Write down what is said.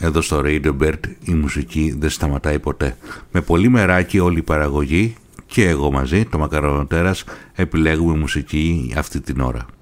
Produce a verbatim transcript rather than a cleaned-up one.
Εδώ στο Radio Bird η μουσική δεν σταματάει ποτέ. Με πολύ μεράκι όλη η παραγωγή και εγώ μαζί, το Μακαρονοτέρας, επιλέγουμε μουσική αυτή την ώρα.